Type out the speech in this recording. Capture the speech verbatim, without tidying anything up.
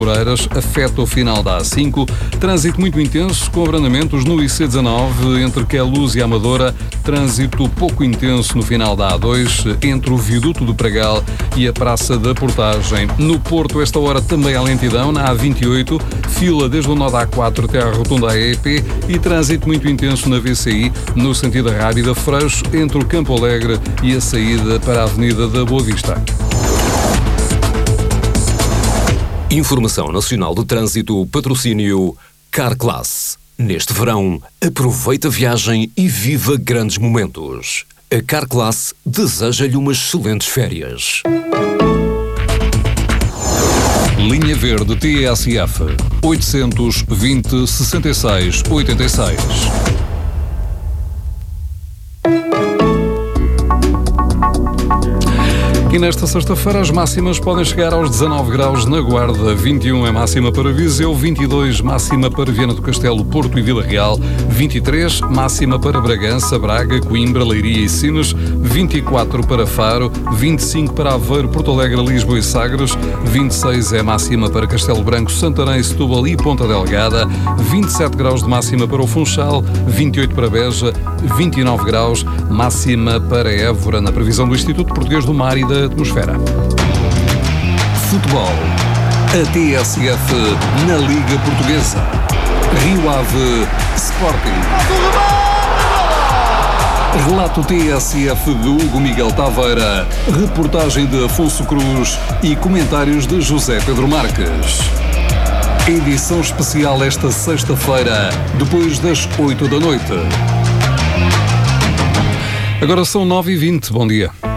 Moreiras afeta o final da A cinco, trânsito muito intenso com abrandamentos no I C dezanove entre Queluz e Amadora, trânsito pouco intenso no final da A dois entre o Viaduto do Pragal e a Praça da Portagem. No Porto, esta hora também há lentidão na A vinte e oito, fila desde o nó da A quatro até à rotunda A E P e trânsito muito intenso na V C I no sentido da Rábida Freixo entre o Campo Alegre e a saída para a Avenida da Boa Vista. Informação Nacional do Trânsito, patrocínio Carclass. Neste verão, aproveita a viagem e viva grandes momentos. A Carclass deseja-lhe umas excelentes férias. Linha Verde T S F oitocentos e vinte, sessenta e seis, oitenta e seis. E nesta sexta-feira as máximas podem chegar aos dezanove graus na Guarda, vinte e um é máxima para Viseu, vinte e dois máxima para Viana do Castelo, Porto e Vila Real, vinte e três máxima para Bragança, Braga, Coimbra, Leiria e Sines, vinte e quatro para Faro, vinte e cinco para Aveiro, Porto Alegre, Lisboa e Sagres, vinte e seis é máxima para Castelo Branco, Santarém, Setúbal e Ponta Delgada, vinte e sete graus de máxima para o Funchal, vinte e oito para Beja, vinte e nove graus máxima para Évora, na previsão do Instituto Português do Mar e da Atmosfera. Futebol. A T S F na Liga Portuguesa. Rio Ave Sporting. Relato T S F de Hugo Miguel Taveira. Reportagem de Afonso Cruz e comentários de José Pedro Marques. Edição especial esta sexta-feira, depois das oito da noite. Agora são nove e vinte. Bom dia.